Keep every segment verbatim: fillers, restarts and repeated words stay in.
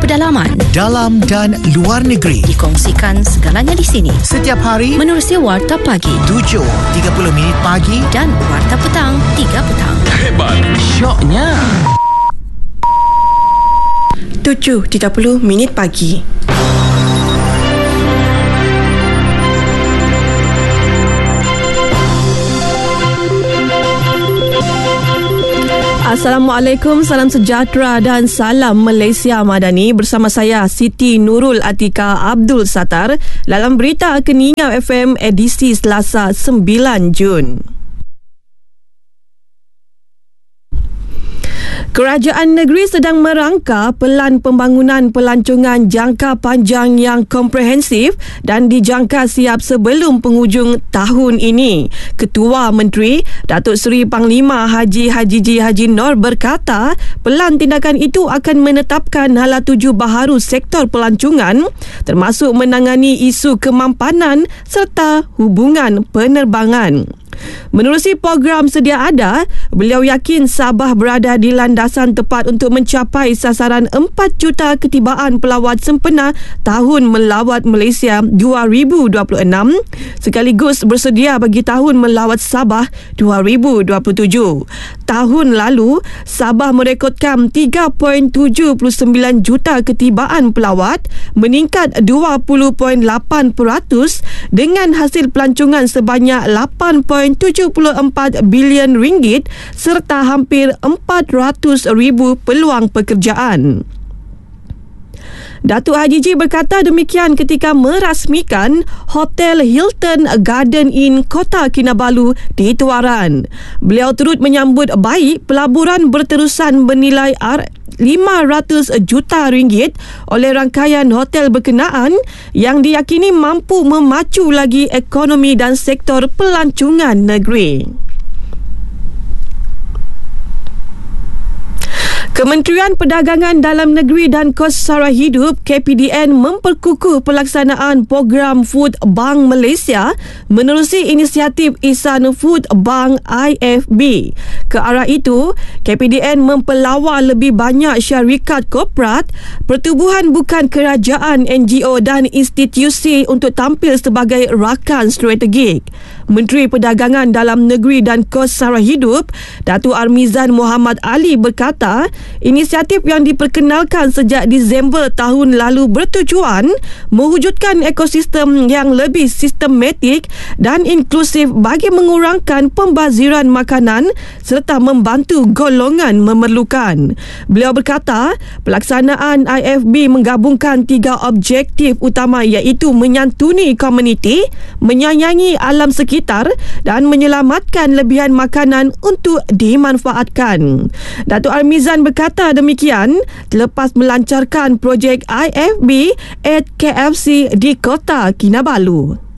pedalaman, dalam dan luar negeri. Dikongsikan segalanya di sini. Setiap hari menerusi Warta Pagi tujuh tiga puluh minit pagi dan Warta Petang tiga petang. Hebat, syoknya tujuh tiga puluh minit pagi. Assalamualaikum, salam sejahtera dan salam Malaysia Madani. Bersama saya Siti Nurul Atika Abdul Sattar dalam berita Keningau F M edisi Selasa sembilan Jun. Kerajaan negeri sedang merangka pelan pembangunan pelancongan jangka panjang yang komprehensif dan dijangka siap sebelum penghujung tahun ini. Ketua Menteri Datuk Seri Panglima Haji Haji G. Haji Nor berkata, pelan tindakan itu akan menetapkan hala tuju baharu sektor pelancongan termasuk menangani isu kemampanan serta hubungan penerbangan. Menerusi program sedia ada, beliau yakin Sabah berada di landasan tepat untuk mencapai sasaran empat juta ketibaan pelawat sempena tahun melawat Malaysia dua ribu dua puluh enam sekaligus bersedia bagi tahun melawat Sabah dua ribu dua puluh tujuh. Tahun lalu, Sabah merekodkan tiga perpuluhan tujuh sembilan juta ketibaan pelawat, meningkat dua puluh perpuluhan lapan peratus dengan hasil pelancongan sebanyak lapan perpuluhan tujuh empat bilion ringgit serta hampir empat ratus ribu peluang pekerjaan. Datuk Haji G berkata demikian ketika merasmikan Hotel Hilton Garden Inn Kota Kinabalu di Tuaran. Beliau turut menyambut baik pelaburan berterusan bernilai lima ratus juta ringgit oleh rangkaian hotel berkenaan yang diyakini mampu memacu lagi ekonomi dan sektor pelancongan negeri. Kementerian Perdagangan Dalam Negeri dan Kos Sara Hidup K P D N memperkukuh pelaksanaan program Food Bank Malaysia menerusi inisiatif Ihsan Food Bank I F B. Ke arah itu, K P D N mempelawar lebih banyak syarikat korporat, pertubuhan bukan kerajaan, N G O dan institusi untuk tampil sebagai rakan strategik. Menteri Perdagangan Dalam Negeri dan Kos Sara Hidup, Datuk Armizan Muhammad Ali berkata, inisiatif yang diperkenalkan sejak Disember tahun lalu bertujuan mewujudkan ekosistem yang lebih sistematik dan inklusif bagi mengurangkan pembaziran makanan serta membantu golongan memerlukan. Beliau berkata, pelaksanaan I F B menggabungkan tiga objektif utama iaitu menyantuni komuniti, menyayangi alam sekitar dan menyelamatkan lebihan makanan untuk dimanfaatkan. Datuk Armizan berkata demikian selepas melancarkan projek I F B at K F C di Kota Kinabalu.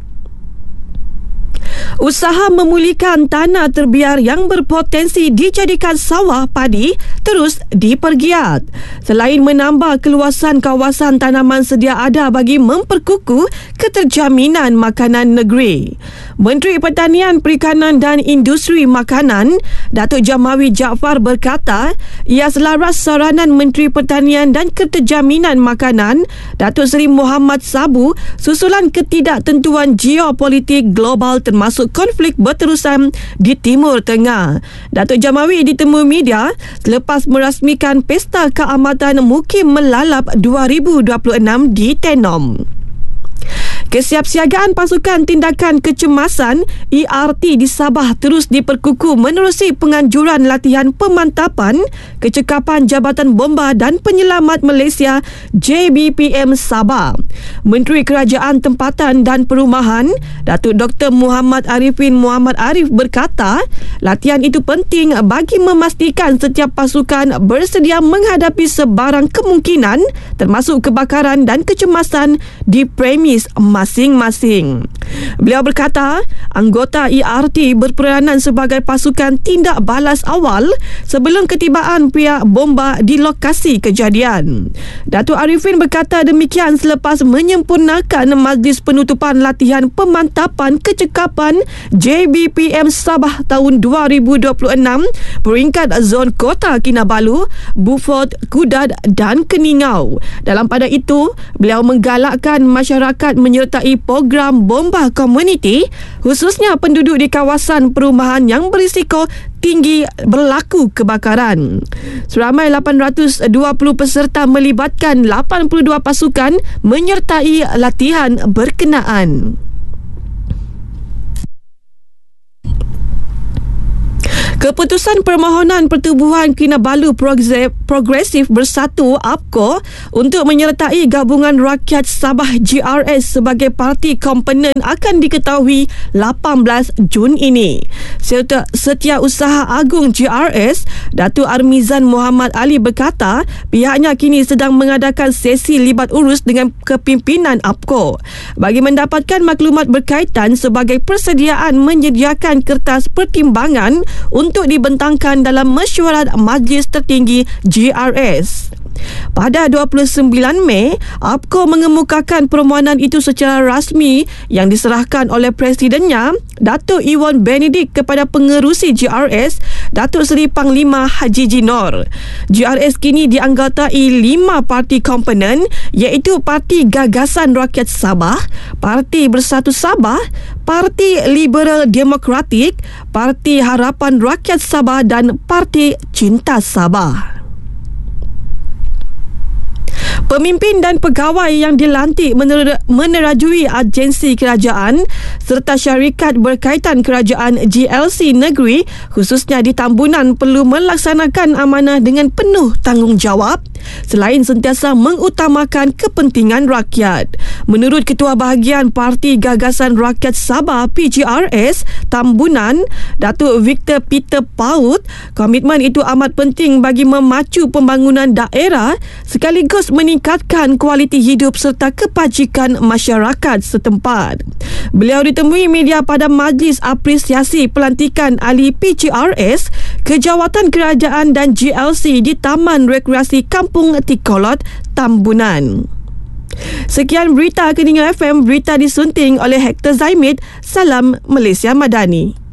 Usaha memulihkan tanah terbiar yang berpotensi dijadikan sawah padi terus dipergiat. Selain menambah keluasan kawasan tanaman sedia ada bagi memperkukuh keterjaminan makanan negeri. Menteri Pertanian, Perikanan dan Industri Makanan, Datuk Jamawi Jaafar berkata, ia selaras saranan Menteri Pertanian dan Keterjaminan Makanan, Datuk Seri Muhammad Sabu, susulan ketidaktentuan geopolitik global termasuk konflik berterusan di Timur Tengah. Datuk Jamawi ditemui media selepas merasmikan Pesta Keamatan Mukim Melalap dua ribu dua puluh enam di Tenom. Kesiapsiagaan pasukan tindakan kecemasan E R T di Sabah terus diperkukuh menerusi penganjuran latihan pemantapan kecekapan Jabatan Bomba dan Penyelamat Malaysia J B P M Sabah. Menteri Kerajaan Tempatan dan Perumahan Datuk Doktor Muhammad Arifin Muhammad Arif berkata, latihan itu penting bagi memastikan setiap pasukan bersedia menghadapi sebarang kemungkinan termasuk kebakaran dan kecemasan di premis masing-masing. Beliau berkata, anggota E R T berperanan sebagai pasukan tindak balas awal sebelum ketibaan pihak bomba di lokasi kejadian. Datuk Arifin berkata demikian selepas menyempurnakan majlis penutupan latihan pemantapan kecekapan J B P M Sabah tahun dua ribu dua puluh enam peringkat zon Kota Kinabalu, Beaufort, Kudat dan Keningau. Dalam pada itu, beliau menggalakkan masyarakat menyertai program bomba komuniti, khususnya penduduk di kawasan perumahan yang berisiko tinggi berlaku kebakaran. Seramai lapan ratus dua puluh peserta melibatkan lapan puluh dua pasukan menyertai latihan berkenaan. Keputusan Permohonan Pertubuhan Kinabalu Progresif Bersatu A P K O untuk menyertai Gabungan Rakyat Sabah G R S sebagai parti komponen akan diketahui lapan belas Jun ini. Setiausaha Agung G R S, Datuk Armizan Muhammad Ali berkata pihaknya kini sedang mengadakan sesi libat urus dengan kepimpinan A P K O bagi mendapatkan maklumat berkaitan sebagai persediaan menyediakan kertas pertimbangan untuk dibentangkan dalam mesyuarat Majlis Tertinggi G R S. Pada dua puluh sembilan Mei, A P K O mengemukakan permohonan itu secara rasmi yang diserahkan oleh Presidennya, Datuk Iwan Benedict kepada pengerusi G R S, Datuk Seri Panglima Haji Jinor. G R S kini dianggotai lima parti komponen iaitu Parti Gagasan Rakyat Sabah, Parti Bersatu Sabah, Parti Liberal Demokratik, Parti Harapan Rakyat Sabah dan Parti Cinta Sabah. Pemimpin dan pegawai yang dilantik menerajui agensi kerajaan serta syarikat berkaitan kerajaan G L C negeri khususnya di Tambunan perlu melaksanakan amanah dengan penuh tanggungjawab selain sentiasa mengutamakan kepentingan rakyat. Menurut Ketua Bahagian Parti Gagasan Rakyat Sabah P G R S Tambunan, Datuk Victor Peter Paut, komitmen itu amat penting bagi memacu pembangunan daerah sekaligus meningkatkan kualiti hidup serta kebajikan masyarakat setempat. Beliau ditemui media pada Majlis Apresiasi Pelantikan Ahli P G R S, Kejawatan Kerajaan dan G L C di Taman Rekreasi Kampung Tikolot, Tambunan. Sekian berita Keningau F M, berita disunting oleh Hector Zaimid. Salam Malaysia Madani.